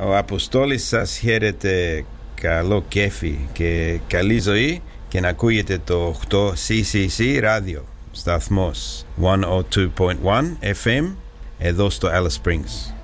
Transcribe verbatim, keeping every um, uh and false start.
Ο Αποστόλης σας χαίρεται, καλό κέφι και καλή ζωή και να ακούγεται το οκτώ σι σι σι ράδιο, σταθμός εκατόν δύο κόμμα ένα εφ εμ εδώ στο Alice Springs.